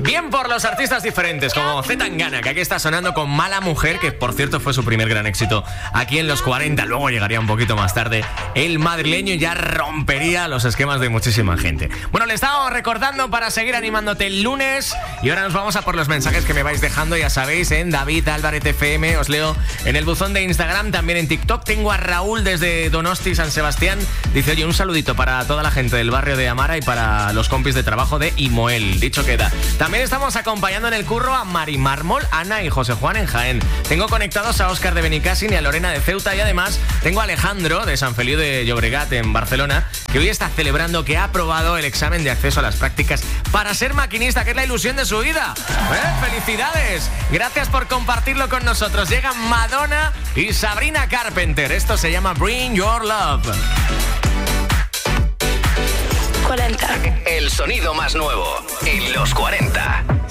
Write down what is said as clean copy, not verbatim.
Bien por los artistas diferentes, como Zetangana, que aquí está sonando con Mala Mujer, que por cierto fue su primer gran éxito aquí en los 40, luego llegaría un poquito más tarde el madrileño y ya rompería los esquemas de muchísima gente. Bueno, le estaba recordando para seguir animándote el lunes y ahora nos vamos a por los mensajes que me vais dejando, ya sabéis, en David Álvarez FM, os leo en el buzón de Instagram, también en TikTok. Tengo a Raúl desde Donosti, San Sebastián, dice, oye, un saludito para toda la gente del barrio de Amara y para los compis de trabajo de Imoel, dicho queda. También estamos acompañando en el curro a Mari Mármol, Ana y José Juan en Jaén. Tengo conectados a Óscar de Benicàssim y a Lorena de Ceuta y además tengo a Alejandro de San Feliu de Llobregat en Barcelona, que hoy está celebrando que ha aprobado el examen de acceso a las prácticas para ser maquinista, que es la ilusión de su vida. ¡Felicidades! Gracias por compartirlo con nosotros. Llegan Madonna y Sabrina Carpenter. Esto se llama Bring Your Love. 40. El sonido más nuevo en los 40.